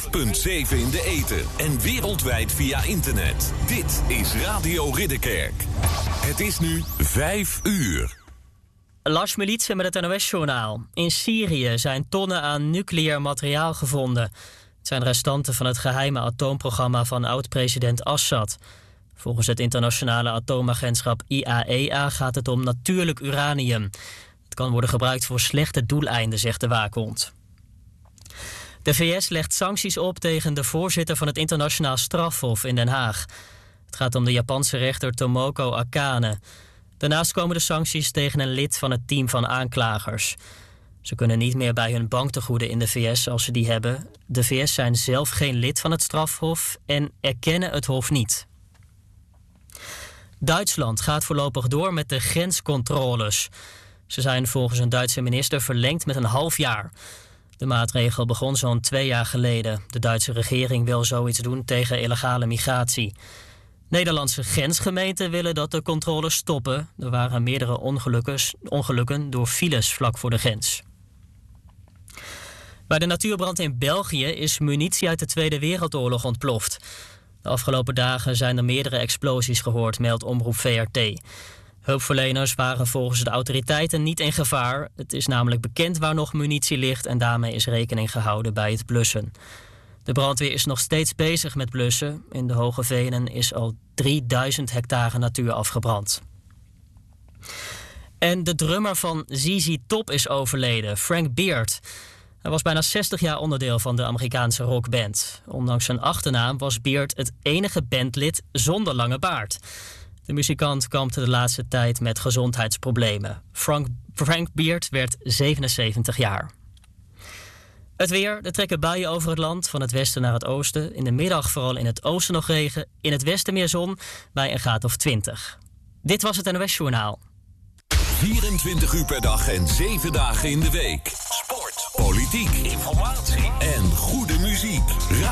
105.7 in de ether en wereldwijd via internet. Dit is Radio Ridderkerk. Het is nu 5 uur. Lars Militsen met het NOS-journaal. In Syrië zijn tonnen aan nucleair materiaal gevonden. Het zijn restanten van het geheime atoomprogramma van oud-president Assad. Volgens het internationale atoomagentschap IAEA gaat het om natuurlijk uranium. Het kan worden gebruikt voor slechte doeleinden, zegt de waakhond. De VS legt sancties op tegen de voorzitter van het internationaal strafhof in Den Haag. Het gaat om de Japanse rechter Tomoko Akane. Daarnaast komen de sancties tegen een lid van het team van aanklagers. Ze kunnen niet meer bij hun banktegoeden in de VS als ze die hebben. De VS zijn zelf geen lid van het strafhof en erkennen het hof niet. Duitsland gaat voorlopig door met de grenscontroles. Ze zijn volgens een Duitse minister verlengd met een half jaar. De maatregel begon zo'n 2 jaar geleden. De Duitse regering wil zoiets doen tegen illegale migratie. Nederlandse grensgemeenten willen dat de controles stoppen. Er waren meerdere ongelukken door files vlak voor de grens. Bij de natuurbrand in België is munitie uit de Tweede Wereldoorlog ontploft. De afgelopen dagen zijn er meerdere explosies gehoord, meldt omroep VRT. Hulpverleners waren volgens de autoriteiten niet in gevaar. Het is namelijk bekend waar nog munitie ligt en daarmee is rekening gehouden bij het blussen. De brandweer is nog steeds bezig met blussen. In de Hoge Venen is al 3000 hectare natuur afgebrand. En de drummer van ZZ Top is overleden, Frank Beard. Hij was bijna 60 jaar onderdeel van de Amerikaanse rockband. Ondanks zijn achternaam was Beard het enige bandlid zonder lange baard. De muzikant kampte de laatste tijd met gezondheidsproblemen. Frank Beard werd 77 jaar. Het weer, er trekken buien over het land, van het westen naar het oosten. In de middag vooral in het oosten nog regen, in het westen meer zon, bij een graad of 20. Dit was het NOS Journaal. 24 uur per dag en 7 dagen in de week. Sport, politiek, informatie en goede muziek.